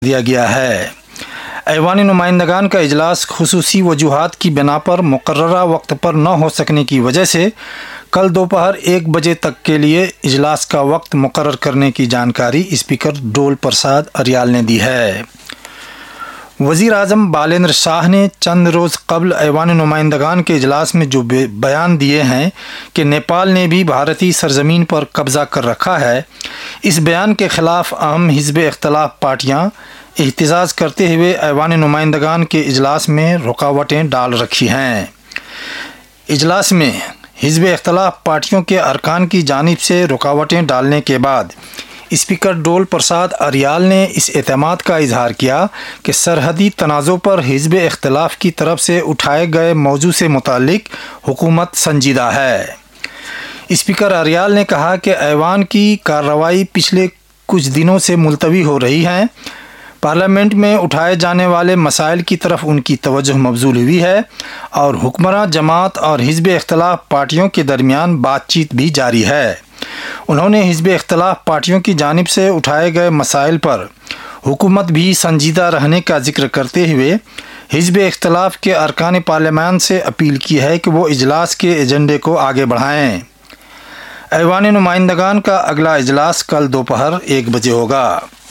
دیا گیا ہے۔ ایوان نمائندگان کا اجلاس خصوصی وجوہات کی بنا پر مقررہ وقت پر نہ ہو سکنے کی وجہ سے کل دوپہر 1 بجے تک کے لیے اجلاس کا وقت مقرر کرنے کی جانکاری اسپیکر ڈول پرساد اریال نے دی ہے۔ وزیر اعظم بالندر شاہ نے چند روز قبل ایوان نمائندگان کے اجلاس میں جو بیان دیے ہیں کہ نیپال نے بھی بھارتی سرزمین پر قبضہ کر رکھا ہے، اس بیان کے خلاف اہم حزب اختلاف پارٹیاں احتجاج کرتے ہوئے ایوان نمائندگان کے اجلاس میں رکاوٹیں ڈال رکھی ہیں۔ اجلاس میں حزب اختلاف پارٹیوں کے ارکان کی جانب سے رکاوٹیں ڈالنے کے بعد اسپیکر ڈول پرساد اریال نے اس اعتماد کا اظہار کیا کہ سرحدی تنازع پر حزب اختلاف کی طرف سے اٹھائے گئے موضوع سے متعلق حکومت سنجیدہ ہے۔ اسپیکر اریال نے کہا کہ ایوان کی کارروائی پچھلے کچھ دنوں سے ملتوی ہو رہی ہے، پارلیمنٹ میں اٹھائے جانے والے مسائل کی طرف ان کی توجہ مبذول ہوئی ہے اور حکمراں جماعت اور حزب اختلاف پارٹیوں کے درمیان بات چیت بھی جاری ہے۔ انہوں نے حزب اختلاف پارٹیوں کی جانب سے اٹھائے گئے مسائل پر حکومت بھی سنجیدہ رہنے کا ذکر کرتے ہوئے حزب اختلاف کے ارکان پارلیمان سے اپیل کی ہے کہ وہ اجلاس کے ایجنڈے کو آگے بڑھائیں۔ ایوان نمائندگان کا اگلا اجلاس کل دوپہر 1 بجے ہوگا۔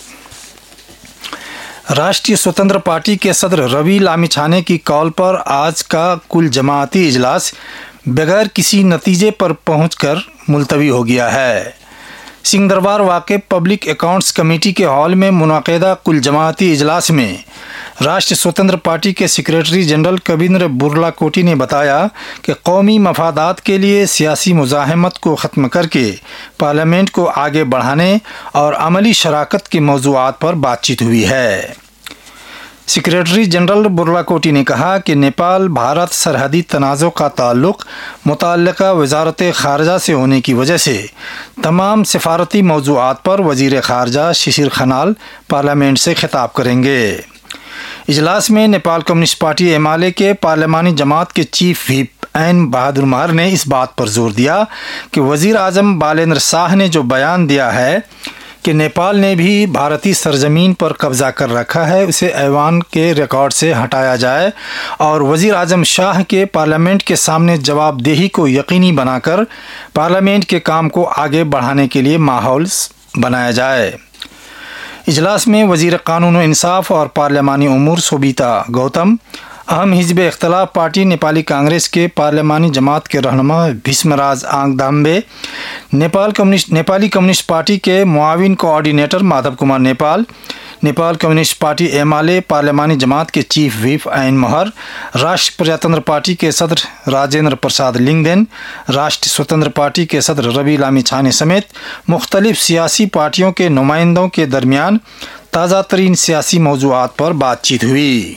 راشٹریہ سوتنتر پارٹی کے صدر روی لامیچھانے کی کال پر آج کا کل جماعتی اجلاس بغیر کسی نتیجے پر پہنچ کر ملتوی ہو گیا ہے۔ سنگھ دربار واقع پبلک اکاؤنٹس کمیٹی کے ہال میں منعقدہ کل جماعتی اجلاس میں راشٹریہ سوتنتر پارٹی کے سیکریٹری جنرل کبیندر برلا کوٹی نے بتایا کہ قومی مفادات کے لیے سیاسی مزاحمت کو ختم کر کے پارلیمنٹ کو آگے بڑھانے اور عملی شراکت کے موضوعات پر بات چیت ہوئی ہے۔ سیکریٹری جنرل برلا کوٹی نے کہا کہ نیپال بھارت سرحدی تنازع کا تعلق متعلقہ وزارت خارجہ سے ہونے کی وجہ سے تمام سفارتی موضوعات پر وزیر خارجہ ششیر کھنال پارلیمنٹ سے خطاب کریں گے۔ اجلاس میں Nepal communist party M L A کے پارلیمانی جماعت کے چیف ویپ این بہادر مہر نے اس بات پر زور دیا کہ وزیر اعظم بالندر شاہ نے جو بیان دیا ہے کہ نیپال نے بھی بھارتی سرزمین پر قبضہ کر رکھا ہے، اسے ایوان کے ریکارڈ سے ہٹایا جائے اور وزیر اعظم شاہ کے پارلیمنٹ کے سامنے جواب دہی کو یقینی بنا کر پارلیمنٹ کے کام کو آگے بڑھانے کے لیے ماحول بنایا جائے۔ اجلاس میں وزیر قانون و انصاف اور پارلیمانی امور سوبیتا گوتم، اہم حزب اختلاف پارٹی نیپالی کانگریس کے پارلیمانی جماعت کے رہنما بھیشم راج آنگدامبے، نیپالی کمیونسٹ پارٹی کے معاون coordinator Madhav Kumar Nepal, Nepal communist party M L A پارلیمانی جماعت کے چیف ویپ این مہر، راشٹریہ پرجاتنتر پارٹی کے صدر راجندر پرساد لنگدین، راشٹریہ سوتنتر پارٹی کے صدر روی لامیچھانے سمیت مختلف سیاسی پارٹیوں کے نمائندوں کے درمیان تازہ ترین سیاسی موضوعات پر بات چیت ہوئی۔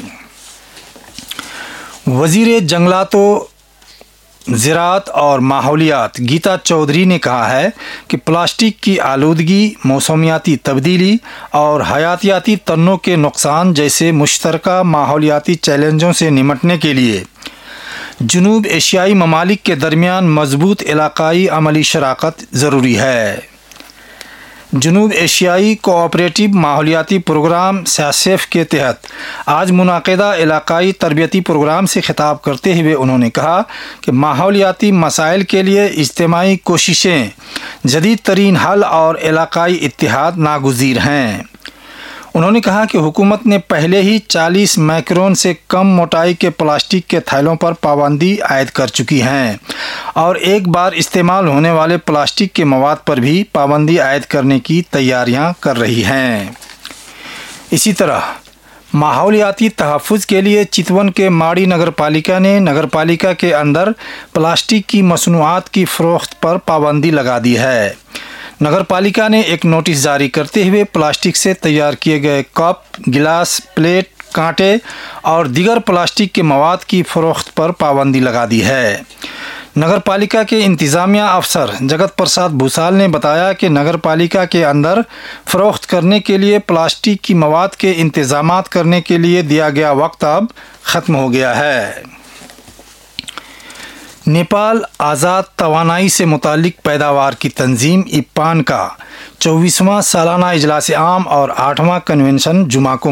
وزیر جنگلات و زراعت اور ماحولیات گیتا چودھری نے کہا ہے کہ پلاسٹک کی آلودگی، موسمیاتی تبدیلی اور حیاتیاتی تنوع کے نقصان جیسے مشترکہ ماحولیاتی چیلنجوں سے نمٹنے کے لیے جنوب ایشیائی ممالک کے درمیان مضبوط علاقائی عملی شراکت ضروری ہے۔ جنوب ایشیائی کوآپریٹو ماحولیاتی پروگرام سیاسیف کے تحت آج منعقدہ علاقائی تربیتی پروگرام سے خطاب کرتے ہوئے انہوں نے کہا کہ ماحولیاتی مسائل کے لیے اجتماعی کوششیں جدید ترین حل اور علاقائی اتحاد ناگزیر ہیں۔ انہوں نے کہا کہ حکومت نے پہلے ہی 40 مائکرون سے کم موٹائی کے پلاسٹک کے تھیلوں پر پابندی عائد کر چکی ہیں اور ایک بار استعمال ہونے والے پلاسٹک کے مواد پر بھی پابندی عائد کرنے کی تیاریاں کر رہی ہیں۔ اسی طرح ماحولیاتی تحفظ کے لیے چتون کے ماڑی نگر پالیکا نے نگر پالیکا کے اندر پلاسٹک کی مصنوعات کی فروخت پر پابندی لگا دی ہے۔ نگر پالیکا نے ایک نوٹس جاری کرتے ہوئے پلاسٹک سے تیار کیے گئے کپ، گلاس، پلیٹ، کانٹے اور دیگر پلاسٹک کے مواد کی فروخت پر پابندی لگا دی ہے۔ نگر پالیکا کے انتظامیہ افسر جگت پرساد بھوسال نے بتایا کہ نگر پالیکا کے اندر فروخت کرنے کے لیے پلاسٹک کی مواد کے انتظامات کرنے کے لیے دیا گیا وقت اب ختم ہو گیا ہے۔ نیپال آزاد توانائی سے متعلق پیداوار کی تنظیم ایپان کا 24वां सालाना इजलास आम और 8वां कन्वेंशन जुमा को